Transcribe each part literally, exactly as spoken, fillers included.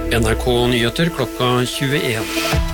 N R K Nyheter klokka tjueen.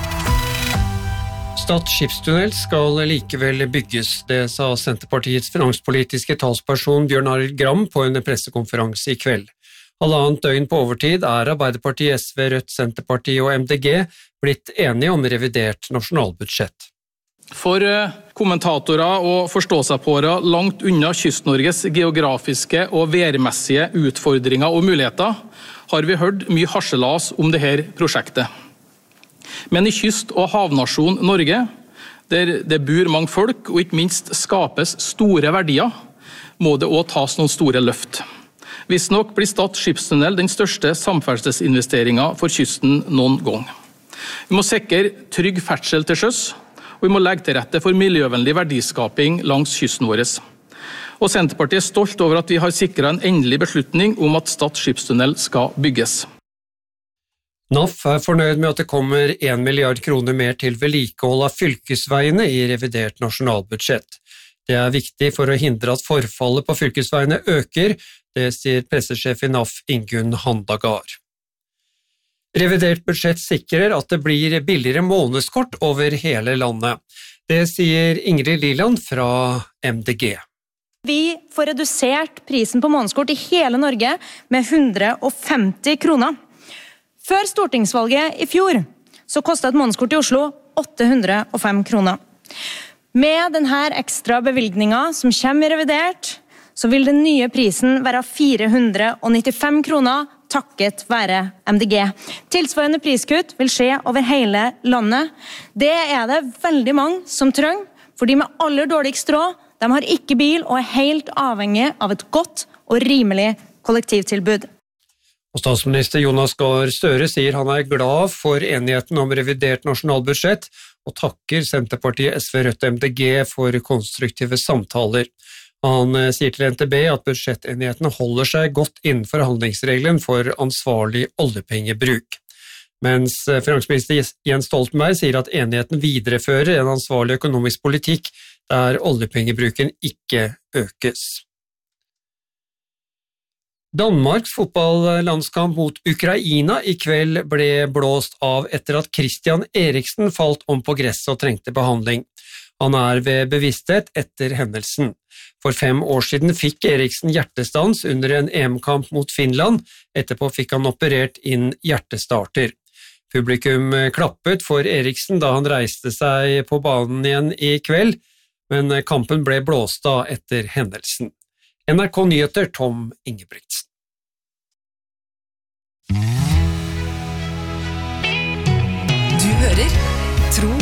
Stad skipstunnel skal likevel bygges, det sa Senterpartiets finanspolitiske talsperson Bjørn Arild Gram på en pressekonferanse i kveld. Halvannet døgn på overtid er Arbeiderpartiet, S V, Rødt, Senterpartiet og M D G blitt enige om revidert nasjonalbudsjett. For kommentatorer og forståsegpåere langt unna Kyst-Norges geografiske og værmessige utfordringer og muligheter har vi hørt mye harselas om dette prosjektet. Men i kyst- og havnasjon Norge, der det bor mange folk og ikke minst skapes store verdier, må det også tas noen store løft. Hvis nok blir Stad skipstunnel den største samferdselsinvesteringen for kysten noen gang. Vi må sikre trygg ferdsel til sjøs, og vi må legge til rette for miljøvennlig verdiskaping langs kysten vår. Og Senterpartiet er stolt over at vi har sikret en endelig beslutning om at Stad skipstunnel skal bygges. N A F er fornøyd med at det kommer en milliard kroner mer til vedlikehold av fylkesveiene i revidert nasjonalbudsjett. Det er viktig for å hindre at forfallet på fylkesveiene øker, det sier pressesjef i N A F Ingunn Handagard. Revidert budsjett sikrer at det blir billigere månedskort over hele landet. Det sier Ingrid Liland fra M D G. Vi får redusert prisen på månedskort i hele Norge med hundre og femti kroner. Før stortingsvalget i fjor så kostet et månedskort i Oslo åtte hundre og fem kroner. Med denne ekstra bevilgningen som kommer i revidert, så vil den nye prisen være fire hundre og nittifem kroner takket være M D G. Tilsvarende priskutt vil skje over hele landet. Det er det veldig mange som trenger, for de med aller dårligst råd, de har ikke bil og er helt avhengig av et godt og rimelig kollektivtilbud. Og statsminister Jonas Gahr Støre sier han er glad for enigheten om revidert nasjonalbudsjett, og takker Senterpartiet, S V, Rødt og M D G for konstruktive samtaler. Han sier til N T B at budsjettenigheten holder seg godt innenfor handlingsregelen for ansvarlig oljepengebruk. Mens finansminister Jens Stoltenberg sier at enigheten viderefører en ansvarlig økonomisk politikk der oljepengebruken ikke økes. Danmarks fotballandskamp mot Ukraina i kveld ble blåst av etter at Christian Eriksen falt om på gresset og trengte behandling. Han er ved bevissthet etter hendelsen. For fem år siden fikk Eriksen hjertestans under en E M-kamp mot Finland, etterpå fikk han operert inn hjertestarter. Publikum klappet for Eriksen da han reiste seg på banen igjen i kveld, men kampen ble blåst av etter hendelsen. N R K Nyheter, Tom Ingebrigtsen. Du hører Tro